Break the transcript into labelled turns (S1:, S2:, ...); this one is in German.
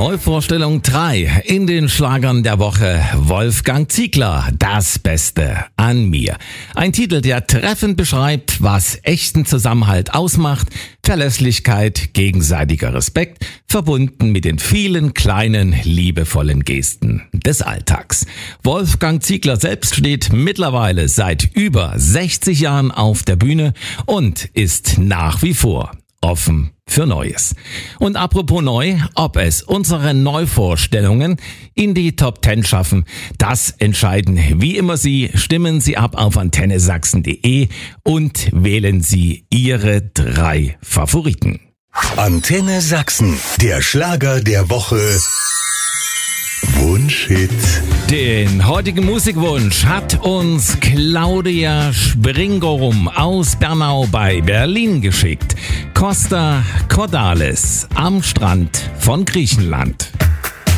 S1: Neuvorstellung 3 in den Schlagern der Woche. Wolfgang Ziegler, das Beste an mir. Ein Titel, der treffend beschreibt, was echten Zusammenhalt ausmacht. Verlässlichkeit, gegenseitiger Respekt, verbunden mit den vielen kleinen, liebevollen Gesten des Alltags. Wolfgang Ziegler selbst steht mittlerweile seit über 60 Jahren auf der Bühne und ist nach wie vor offen für Neues. Und apropos neu, ob es unsere Neuvorstellungen in die Top 10 schaffen, das entscheiden wie immer Sie. Stimmen Sie ab auf antennesachsen.de und wählen Sie Ihre 3 Favoriten.
S2: Antenne Sachsen, der Schlager der Woche. Wunschhit.
S1: Den heutigen Musikwunsch hat uns Claudia Springorum aus Bernau bei Berlin geschickt. Costa Cordalis am Strand von Griechenland.